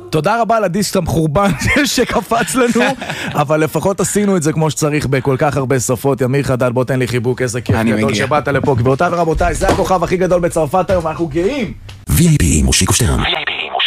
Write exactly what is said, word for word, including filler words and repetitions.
תודה רבה על הדיסק המחורבן שקפץ לנו, אבל לפחות עשינו את זה כמו שצריך בכל כך הרבה שפות. ימיר חדד, בוא תן לי חיבוק, איזה כיף גדול שבאת לפה. גבירותיי ורבותיי, זה הכוכב הכי גדול בצרפת היום, אנחנו גאים. וי איי פי מושיקו שטרן.